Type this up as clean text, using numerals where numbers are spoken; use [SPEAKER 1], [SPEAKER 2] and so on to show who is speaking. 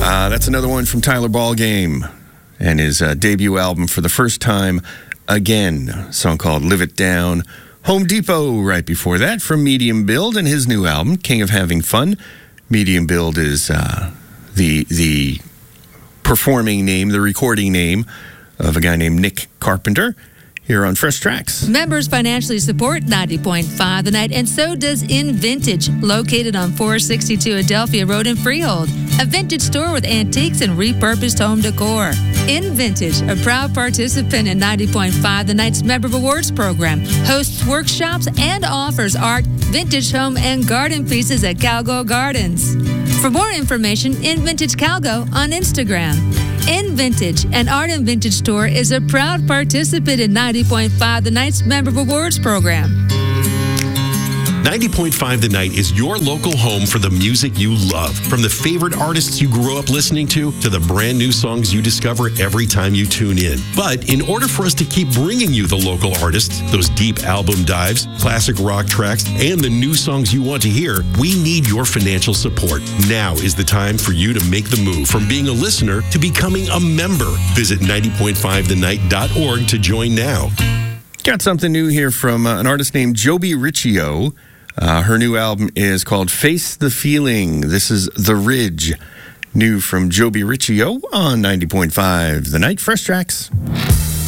[SPEAKER 1] That's another one from Tyler Ballgame and his debut album For the First Time Again, a song called Live It Down. Home Depot right before that from Medium Build and his new album, King of Having Fun. Medium Build is the performing name, the recording name of a guy named Nick Carpenter. Here on Fresh Tracks.
[SPEAKER 2] Members financially support 90.5 The Night, and so does In Vintage, located on 462 Adelphia Road in Freehold. A vintage store with antiques and repurposed home decor. In Vintage, a proud participant in 90.5 The Night's Member Awards program, hosts workshops and offers art, vintage home, and garden pieces at Calgo Gardens. For more information, In Vintage Calgo on Instagram. In Vintage, an art and vintage store, is a proud participant in 90.5 The Night's Member Awards program.
[SPEAKER 3] 90.5 The Night is your local home for the music you love. From the favorite artists you grew up listening to the brand new songs you discover every time you tune in. But in order for us to keep bringing you the local artists, those deep album dives, classic rock tracks, and the new songs you want to hear, we need your financial support. Now is the time for you to make the move from being a listener to becoming a member. Visit 90.5thenight.org to join now.
[SPEAKER 1] Got something new here from an artist named Joby Riccio. Her new album is called Face the Feeling. This is The Ridge. New from Joby Riccio on 90.5 The Night. Fresh Tracks.